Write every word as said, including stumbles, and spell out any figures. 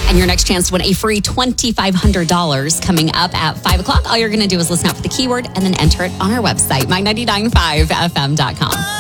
And your next chance to win a free twenty-five hundred dollars coming up at five o'clock. All you're going to do is listen out for the keyword and then enter it on our website, my nine nine five F M dot com.